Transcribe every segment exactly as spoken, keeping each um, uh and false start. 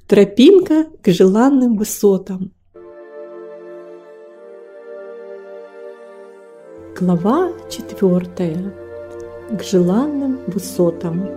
Тропинка к желанным высотам. Глава четвертая. К желанным высотам.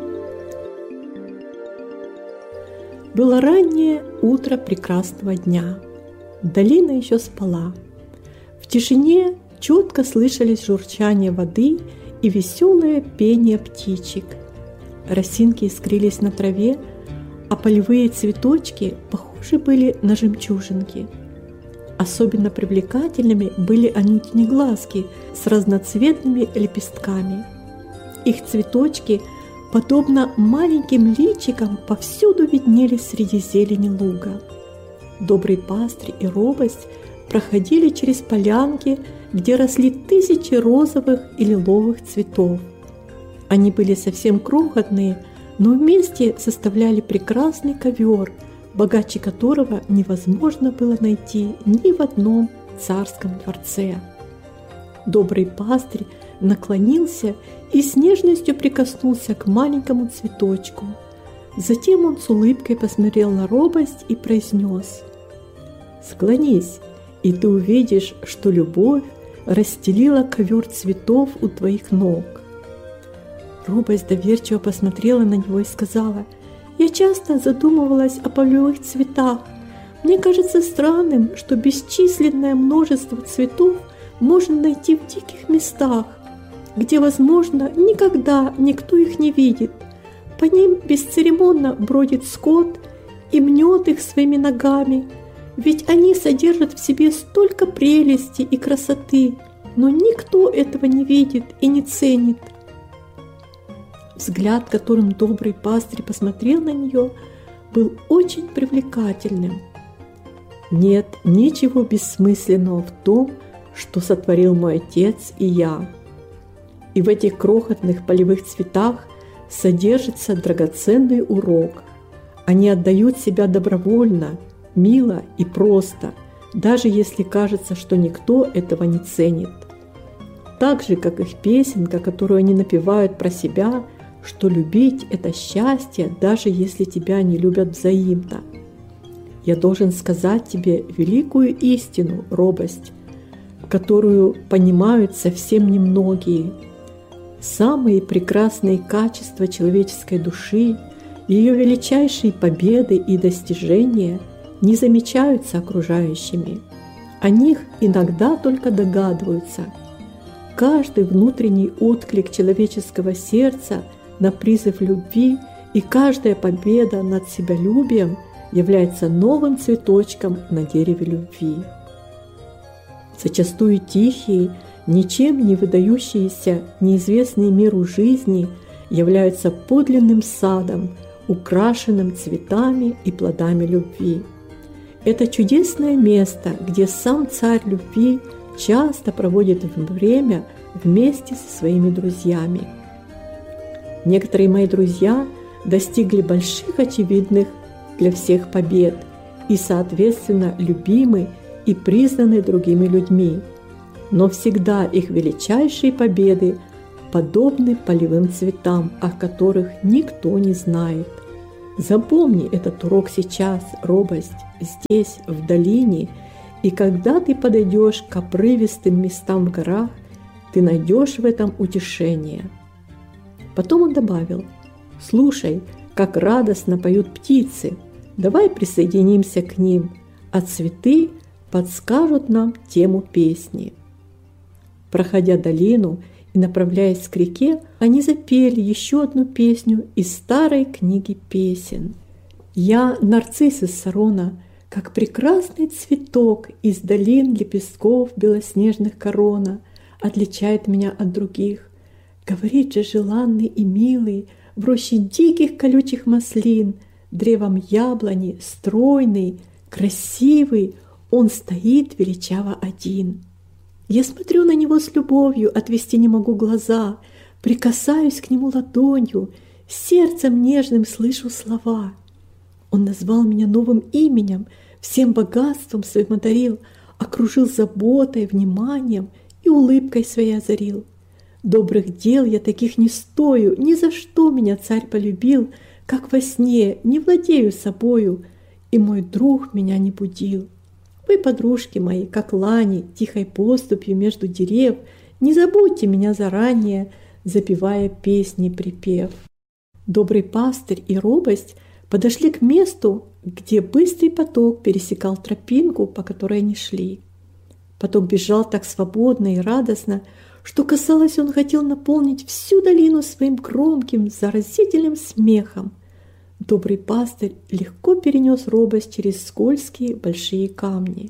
Было раннее утро прекрасного дня. Долина еще спала. В тишине четко слышались журчание воды и веселое пение птичек. Росинки искрились на траве, а полевые цветочки похожи были на жемчужинки. Особенно привлекательными были анютини-глазки с разноцветными лепестками. Их цветочки, подобно маленьким личикам, повсюду виднелись среди зелени луга. Добрый пастырь и робость проходили через полянки, где росли тысячи розовых и лиловых цветов. Они были совсем крохотные, но вместе составляли прекрасный ковер, богаче которого невозможно было найти ни в одном царском дворце. Добрый пастырь наклонился и с нежностью прикоснулся к маленькому цветочку. Затем он с улыбкой посмотрел на робость и произнес: «Склонись, и ты увидишь, что любовь расстелила ковер цветов у твоих ног». Робость доверчиво посмотрела на него и сказала: «Я часто задумывалась о полевых цветах. Мне кажется странным, что бесчисленное множество цветов можно найти в диких местах, где, возможно, никогда никто их не видит. По ним бесцеремонно бродит скот и мнет их своими ногами, ведь они содержат в себе столько прелести и красоты, но никто этого не видит и не ценит». Взгляд, которым добрый пастырь посмотрел на нее, был очень привлекательным. «Нет ничего бессмысленного в том, что сотворил мой отец и я. И в этих крохотных полевых цветах содержится драгоценный урок. Они отдают себя добровольно, мило и просто, даже если кажется, что никто этого не ценит. Так же, как их песенка, которую они напевают про себя, что любить – это счастье, даже если тебя не любят взаимно. Я должен сказать тебе великую истину, робость, которую понимают совсем немногие. Самые прекрасные качества человеческой души, ее величайшие победы и достижения не замечаются окружающими. О них иногда только догадываются. Каждый внутренний отклик человеческого сердца на призыв любви и каждая победа над себялюбием является новым цветочком на дереве любви. Зачастую тихие, ничем не выдающиеся, неизвестные миру жизни являются подлинным садом, украшенным цветами и плодами любви. Это чудесное место, где сам царь любви часто проводит время вместе со своими друзьями. Некоторые мои друзья достигли больших очевидных для всех побед и, соответственно, любимы и признаны другими людьми. Но всегда их величайшие победы подобны полевым цветам, о которых никто не знает. Запомни этот урок сейчас, робость, здесь, в долине, и когда ты подойдешь к обрывистым местам в горах, ты найдешь в этом утешение. Потом он добавил: «Слушай, как радостно поют птицы, давай присоединимся к ним, а цветы подскажут нам тему песни». Проходя долину и направляясь к реке, они запели еще одну песню из старой книги песен. «Я нарцисс из Сарона, как прекрасный цветок из долин лепестков белоснежных корона, отличает меня от других. Говорит же желанный и милый, в роще диких колючих маслин, древом яблони, стройный, красивый, он стоит величаво один. Я смотрю на него с любовью, отвести не могу глаза, прикасаюсь к нему ладонью, сердцем нежным слышу слова. Он назвал меня новым именем, всем богатством своим одарил, окружил заботой, вниманием и улыбкой своей озарил. Добрых дел я таких не стою, ни за что меня царь полюбил, как во сне, не владею собою, и мой друг меня не будил. Вы, подружки мои, как лани, тихой поступью между дерев, не забудьте меня заранее, запевая песни припев. Добрый пастырь и робость подошли к месту, где быстрый поток пересекал тропинку, по которой они шли. Поток бежал так свободно и радостно, что, казалось, он хотел наполнить всю долину своим громким, заразительным смехом. Добрый пастырь легко перенес робость через скользкие большие камни.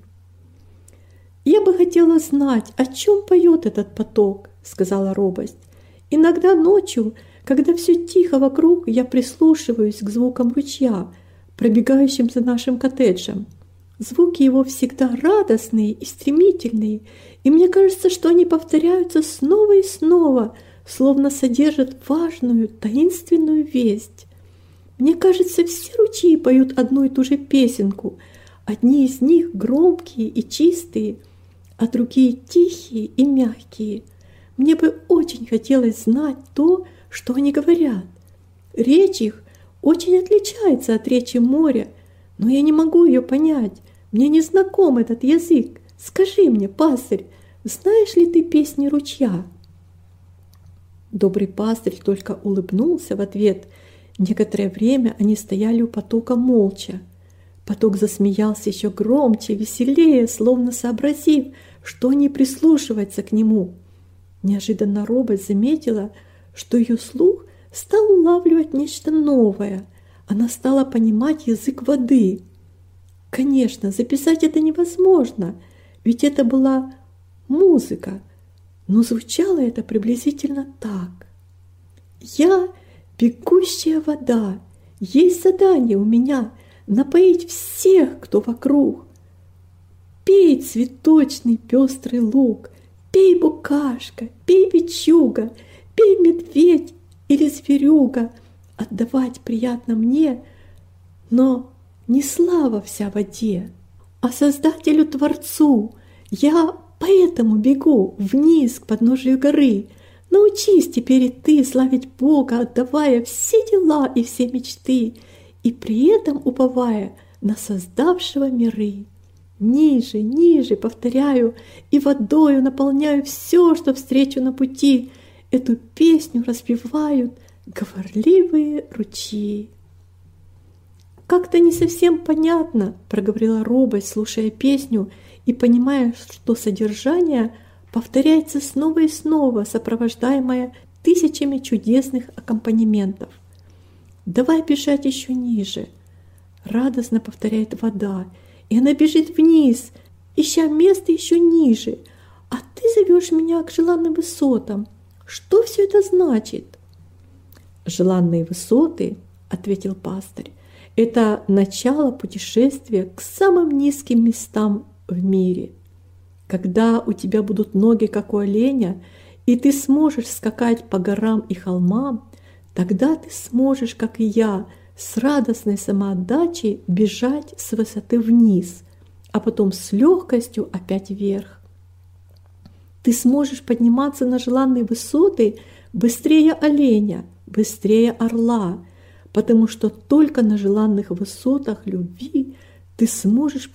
«Я бы хотела знать, о чем поет этот поток», — сказала робость. «Иногда ночью, когда все тихо вокруг, я прислушиваюсь к звукам ручья, пробегающим за нашим коттеджем. Звуки его всегда радостные и стремительные, и мне кажется, что они повторяются снова и снова, словно содержат важную, таинственную весть. Мне кажется, все ручьи поют одну и ту же песенку. Одни из них громкие и чистые, а другие тихие и мягкие. Мне бы очень хотелось знать то, что они говорят. Речь их очень отличается от речи моря, но я не могу ее понять. Мне не знаком этот язык. Скажи мне, пастырь, знаешь ли ты песни ручья?» Добрый пастырь только улыбнулся в ответ. Некоторое время они стояли у потока молча. Поток засмеялся еще громче, веселее, словно сообразив, что не прислушивается к нему. Неожиданно робость заметила, что ее слух стал улавливать нечто новое. Она стала понимать язык воды. Конечно, записать это невозможно, ведь это была музыка, но звучало это приблизительно так. «Я бегущая вода, есть задание у меня напоить всех, кто вокруг. Пей, цветочный пестрый луг, пей, букашка, пей, печуга, пей, медведь или зверюга, отдавать приятно мне, но не слава вся в воде, а Создателю-Творцу. Я поэтому бегу вниз к подножию горы. Научись теперь и ты славить Бога, отдавая все дела и все мечты, и при этом уповая на создавшего миры. Ниже, ниже, повторяю, и водою наполняю все, что встречу на пути. Эту песню распевают говорливые ручьи». «Как-то не совсем понятно», — проговорила робость, слушая песню и понимая, что содержание повторяется снова и снова, сопровождаемое тысячами чудесных аккомпанементов. «Давай бежать еще ниже», — радостно повторяет вода, и она бежит вниз, ища место еще ниже. «А ты зовешь меня к желанным высотам. Что все это значит?» «Желанные высоты», — ответил пастырь, — «это начало путешествия к самым низким местам в мире. Когда у тебя будут ноги, как у оленя, и ты сможешь скакать по горам и холмам, тогда ты сможешь, как и я, с радостной самоотдачей бежать с высоты вниз, а потом с легкостью опять вверх. Ты сможешь подниматься на желанные высоты быстрее оленя, быстрее орла, потому что только на желанных высотах любви ты сможешь